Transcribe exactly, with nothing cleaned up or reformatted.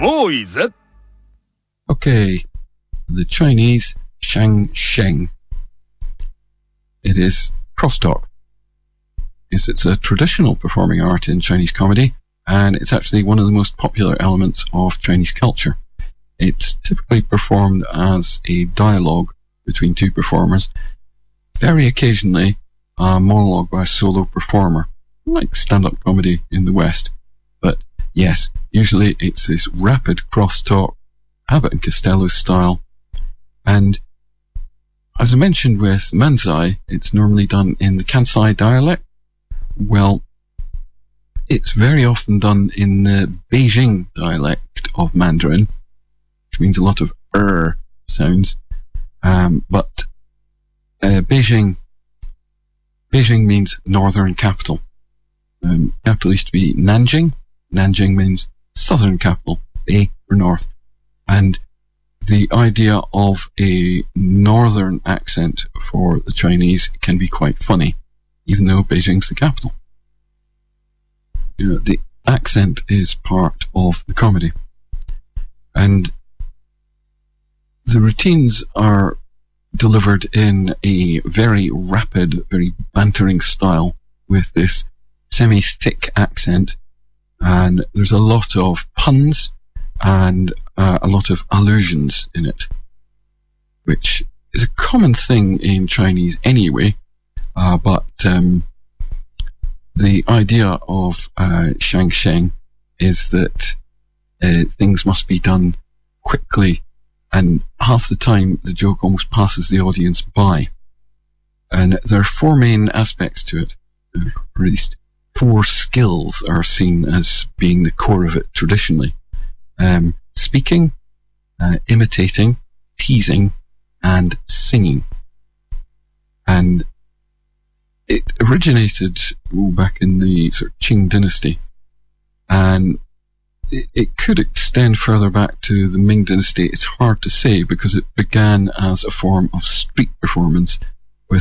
boys. Okay, the Chinese Shang Sheng. It is crosstalk. Yes, it's a traditional performing art in Chinese comedy, and it's actually one of the most popular elements of Chinese culture. It's typically performed as a dialogue between two performers, very occasionally a monologue by a solo performer, like stand-up comedy in the West. But yes, usually it's this rapid crosstalk, Abbott and Costello style, and as I mentioned with Manzai, it's normally done in the Kansai dialect. Well, it's very often done in the Beijing dialect of Mandarin, which means a lot of er sounds. Um, but uh, Beijing, Beijing means northern capital. Um, capital used to be Nanjing. Nanjing means southern capital, Bei for north. And the idea of a northern accent for the Chinese can be quite funny, even though Beijing's the capital. You know, the accent is part of the comedy. And the routines are delivered in a very rapid, very bantering style with this semi-thick accent. And there's a lot of puns and uh, a lot of allusions in it, which is a common thing in Chinese anyway, uh, but um, the idea of uh, Shang Sheng is that uh, things must be done quickly, and half the time the joke almost passes the audience by. And there are four main aspects to it, or at least four skills are seen as being the core of it traditionally. Um, speaking, uh, imitating, teasing, and singing. And it originated oh, back in the sort of Qing dynasty, and it, it could extend further back to the Ming dynasty. It's hard to say because it began as a form of street performance